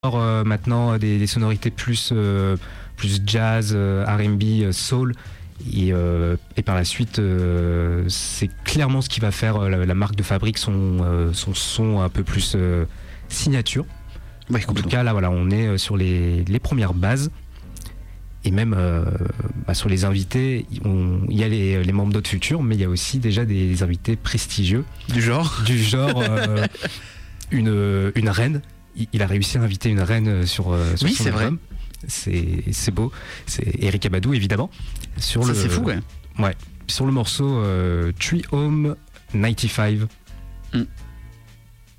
maintenant des sonorités plus jazz, R&B, soul. Et par la suite, c'est clairement ce qui va faire la marque de fabrique, son son un peu plus signature. Ouais, en tout cas, là, voilà, on est sur les premières bases. Et même sur les invités, il y a les membres d'Hot Future, mais il y a aussi déjà des invités prestigieux. Du genre une reine. Il a réussi à inviter une reine sur oui, son c'est album. C'est beau. C'est Erykah Badu, évidemment. Ça, c'est fou, ouais. Ouais. Sur le morceau Tree Home 95.